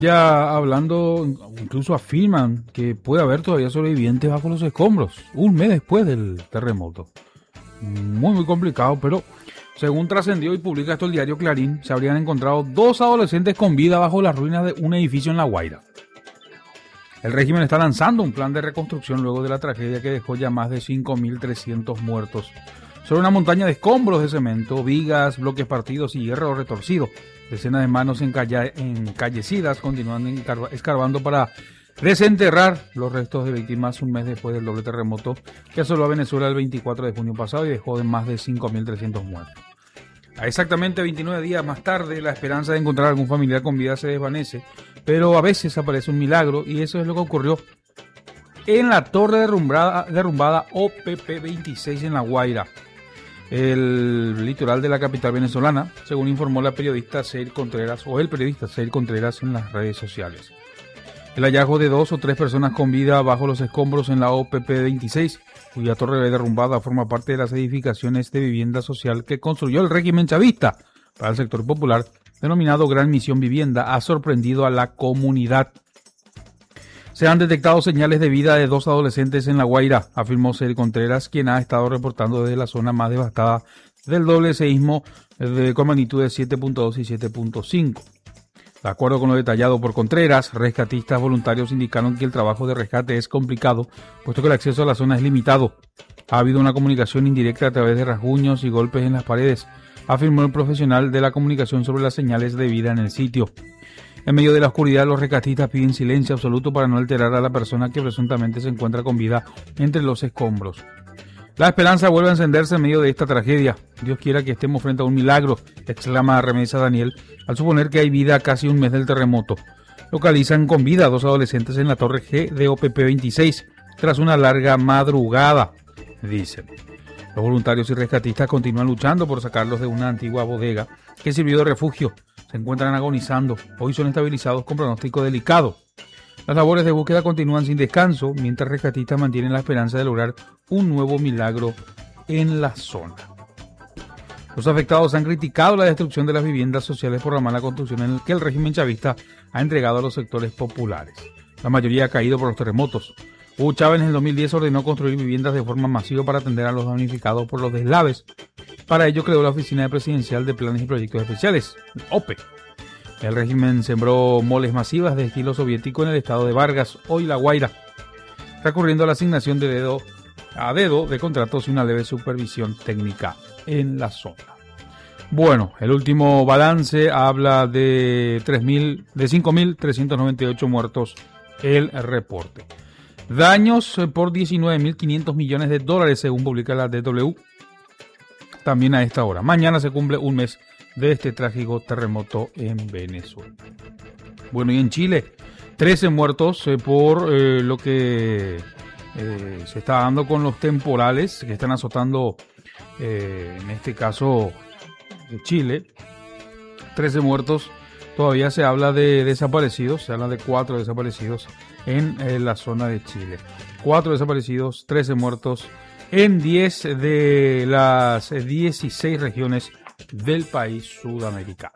Ya hablando, incluso afirman que puede haber todavía sobrevivientes bajo los escombros, un mes después del terremoto. Muy complicado, pero según trascendió y publica esto el diario Clarín, se habrían encontrado dos adolescentes con vida bajo las ruinas de un edificio en La Guaira. El régimen está lanzando un plan de reconstrucción luego de la tragedia que dejó ya más de 5.300 muertos. Sobre una montaña de escombros de cemento, vigas, bloques partidos y hierro retorcido. Decenas de manos encallecidas continúan escarbando para desenterrar los restos de víctimas un mes después del doble terremoto que asoló a Venezuela el 24 de junio pasado y dejó de más de 5.300 muertos. A exactamente 29 días más tarde, la esperanza de encontrar algún familiar con vida se desvanece, pero a veces aparece un milagro y eso es lo que ocurrió en la torre derrumbada OPP 26 en La Guaira, el litoral de la capital venezolana, según informó la periodista Seir Contreras en las redes sociales. El hallazgo de 2 o 3 personas con vida bajo los escombros en la OPP 26, cuya torre derrumbada forma parte de las edificaciones de vivienda social que construyó el régimen chavista para el sector popular, denominado Gran Misión Vivienda, ha sorprendido a la comunidad. Se han detectado señales de vida de 2 adolescentes en La Guaira, afirmó Seir Contreras, quien ha estado reportando desde la zona más devastada del doble seísmo con magnitud de 7.2 y 7.5. De acuerdo con lo detallado por Contreras, rescatistas voluntarios indicaron que el trabajo de rescate es complicado, puesto que el acceso a la zona es limitado. Ha habido una comunicación indirecta a través de rasguños y golpes en las paredes, afirmó el profesional de la comunicación sobre las señales de vida en el sitio. En medio de la oscuridad, los rescatistas piden silencio absoluto para no alterar a la persona que presuntamente se encuentra con vida entre los escombros. La esperanza vuelve a encenderse en medio de esta tragedia. Dios quiera que estemos frente a un milagro, exclama Remesa Daniel, al suponer que hay vida a casi un mes del terremoto. Localizan con vida a 2 adolescentes en la torre G de OPP 26, tras una larga madrugada, dicen. Los voluntarios y rescatistas continúan luchando por sacarlos de una antigua bodega que sirvió de refugio. Se encuentran agonizando, hoy son estabilizados con pronóstico delicado. Las labores de búsqueda continúan sin descanso, mientras rescatistas mantienen la esperanza de lograr un nuevo milagro en la zona. Los afectados han criticado la destrucción de las viviendas sociales por la mala construcción en la que el régimen chavista ha entregado a los sectores populares. La mayoría ha caído por los terremotos. Hugo Chávez en el 2010 ordenó construir viviendas de forma masiva para atender a los damnificados por los deslaves. Para ello creó la Oficina Presidencial de Planes y Proyectos Especiales, OPE. El régimen sembró moles masivas de estilo soviético en el estado de Vargas, hoy La Guaira, recurriendo a la asignación de dedo de contratos y una leve supervisión técnica en la zona. Bueno, el último balance habla de 5.398 muertos el reporte. Daños por 19.500 millones de dólares, según publica la DW. También a esta hora. Mañana se cumple un mes de este trágico terremoto en Venezuela. Bueno, y en Chile, 13 muertos por lo que se está dando con los temporales que están azotando, en este caso, Chile. 13 muertos. Todavía se habla de desaparecidos, se habla de 4 desaparecidos en la zona de Chile. 4 desaparecidos, 13 muertos en 10 de las 16 regiones del país sudamericano.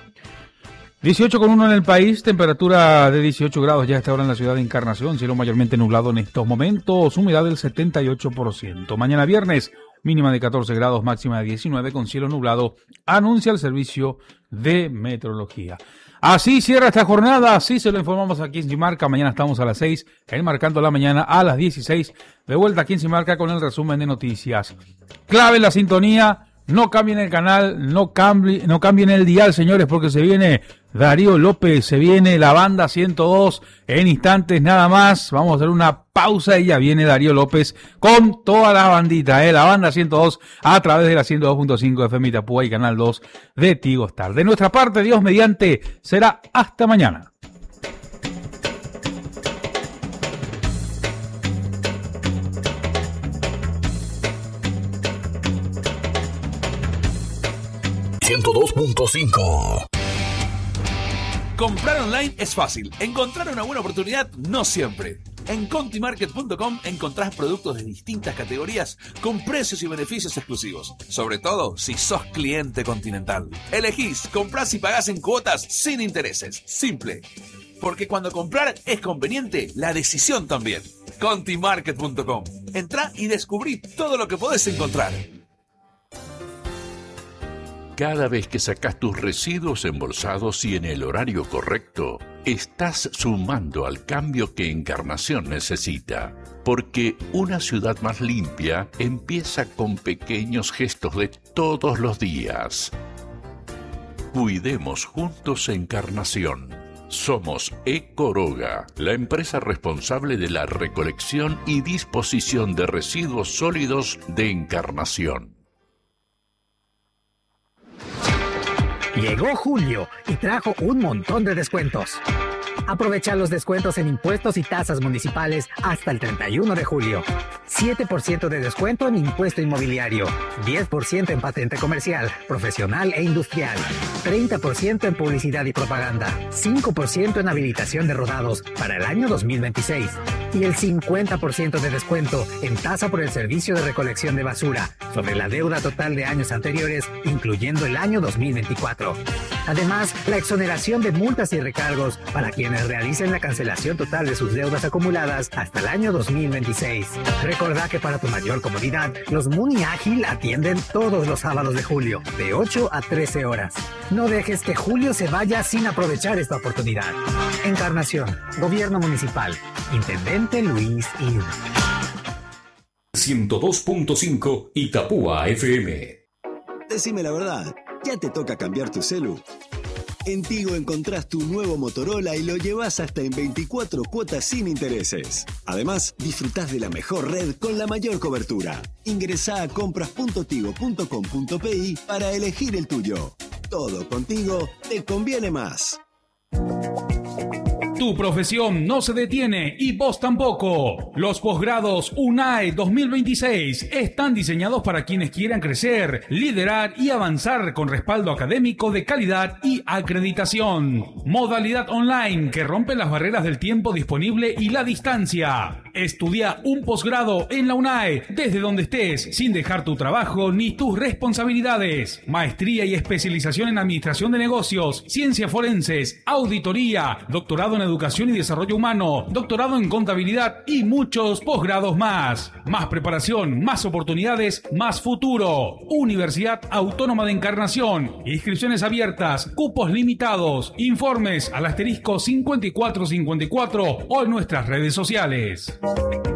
18,1 en el país, temperatura de 18 grados ya a esta hora en la ciudad de Encarnación, cielo mayormente nublado en estos momentos, humedad del 78%. Mañana viernes, mínima de 14 grados, máxima de 19 con cielo nublado, anuncia el servicio de meteorología. Así cierra esta jornada, así se lo informamos aquí en Cimarca. Mañana estamos a las 6, en Marcando la Mañana a las 16. De vuelta aquí en Cimarca con el resumen de noticias. Clave la sintonía, no cambien el canal, no cambien el dial, señores, porque se viene Darío López, se viene la banda 102 en instantes nada más. Vamos a hacer una pausa y ya viene Darío López con toda la bandita, la banda 102 a través de la 102.5 FM Itapúa y Canal 2 de Tigo Star. De nuestra parte, Dios mediante, será hasta mañana. Comprar online es fácil. Encontrar una buena oportunidad no siempre. En contimarket.com encontrás productos de distintas categorías con precios y beneficios exclusivos. Sobre todo si sos cliente Continental. Elegís, comprás y pagás en cuotas sin intereses. Simple. Porque cuando comprar es conveniente, la decisión también. Contimarket.com. Entrá y descubrí todo lo que podés encontrar. Cada vez que sacas tus residuos embolsados y en el horario correcto, estás sumando al cambio que Encarnación necesita. Porque una ciudad más limpia empieza con pequeños gestos de todos los días. Cuidemos juntos Encarnación. Somos Ecoroga, la empresa responsable de la recolección y disposición de residuos sólidos de Encarnación. Llegó julio y trajo un montón de descuentos. Aprovecha los descuentos en impuestos y tasas municipales hasta el 31 de julio. 7% de descuento en impuesto inmobiliario, 10% en patente comercial, profesional e industrial, 30% en publicidad y propaganda, 5% en habilitación de rodados para el año 2026 y el 50% de descuento en tasa por el servicio de recolección de basura sobre la deuda total de años anteriores, incluyendo el año 2024. Además, la exoneración de multas y recargos para quienes realicen la cancelación total de sus deudas acumuladas hasta el año 2026. Recordá que para tu mayor comodidad, los Muni Ágil atienden todos los sábados de julio, de 8 a 13 horas. No dejes que julio se vaya sin aprovechar esta oportunidad. Encarnación, Gobierno Municipal, Intendente Luis Ir. 102.5 Itapúa FM. Decime la verdad, ¿ya te toca cambiar tu celu? En Tigo encontrás tu nuevo Motorola y lo llevas hasta en 24 cuotas sin intereses. Además, disfrutás de la mejor red con la mayor cobertura. Ingresá a compras.tigo.com.pi para elegir el tuyo. Todo contigo te conviene más. Tu profesión no se detiene y vos tampoco. Los posgrados UNAE 2026 están diseñados para quienes quieran crecer, liderar y avanzar con respaldo académico de calidad y acreditación. Modalidad online que rompe las barreras del tiempo disponible y la distancia. Estudia un posgrado en la UNAE desde donde estés, sin dejar tu trabajo ni tus responsabilidades. Maestría y especialización en administración de negocios, ciencias forenses, auditoría, doctorado en educación y desarrollo humano, doctorado en contabilidad y muchos posgrados más. Más preparación, más oportunidades, más futuro. Universidad Autónoma de Encarnación. Inscripciones abiertas, cupos limitados. Informes al *5454 o en nuestras redes sociales.